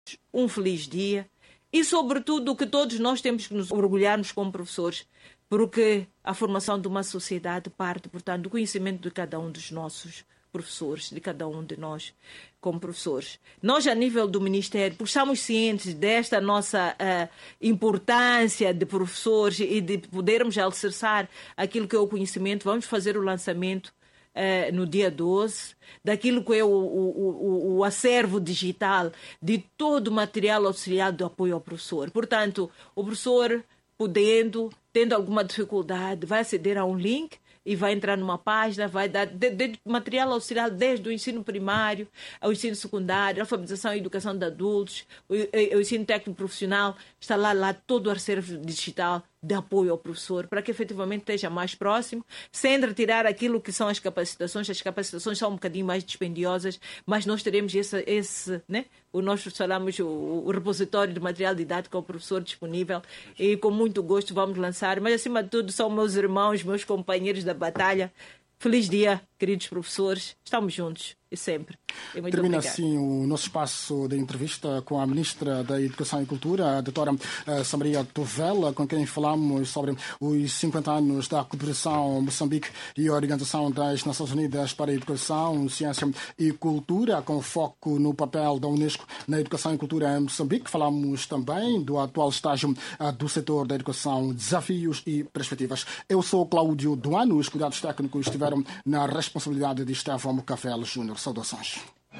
um feliz dia e, sobretudo, que todos nós temos que nos orgulharmos como professores, porque a formação de uma sociedade parte, portanto, do conhecimento de cada um dos nossos professores, de cada um de nós como professores. Nós, a nível do Ministério, porque estamos cientes desta nossa importância de professores e de podermos alicerçar aquilo que é o conhecimento, vamos fazer o lançamento no dia 12, daquilo que é o acervo digital de todo o material auxiliar do apoio ao professor. Portanto, o professor, tendo alguma dificuldade, vai aceder a um link e vai entrar numa página, vai dar material auxiliar desde o ensino primário ao ensino secundário, alfabetização e educação de adultos, o ensino técnico profissional, está lá todo o acervo digital de apoio ao professor, para que efetivamente esteja mais próximo, sem retirar aquilo que são as capacitações. As capacitações são um bocadinho mais dispendiosas, mas nós teremos né? Nós falamos o repositório de material didático ao professor disponível e com muito gosto vamos lançar. Mas acima de tudo são meus irmãos, meus companheiros da batalha. Feliz dia, queridos professores. Estamos juntos e sempre. E muito Termina obrigado. assim o nosso espaço de entrevista com a Ministra da Educação e Cultura, a doutora Samaria Tovela, com quem falamos sobre os 50 anos da cooperação Moçambique e a Organização das Nações Unidas para a Educação, Ciência e Cultura, com foco no papel da Unesco na educação e cultura em Moçambique. Falamos também do atual estágio do setor da educação, desafios e perspectivas. Eu sou Cláudio Duano, os cuidados técnicos estiveram na responsabilidade de Estevão Mocavel Júnior. Saudações.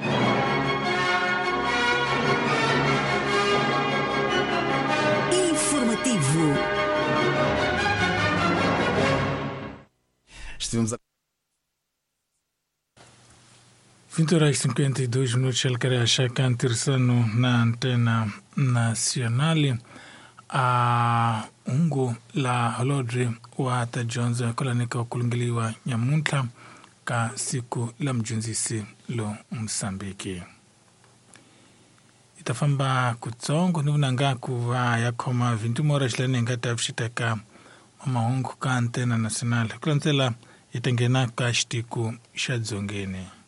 Informativo. Estivemos a 20h52, Alcarecha Cantirsano na antena nacional. A ungo la holodri wa ta Jones kolanika kulungiliwa nyamunta ka siku la mjunzisi lo Msambiki. Itafamba kutsongo nunanga kuva yakoma 20 horas lene ngata fshitaka mahungu ka antena nacional kulantsela itengena ka xitiku xa dzongeni.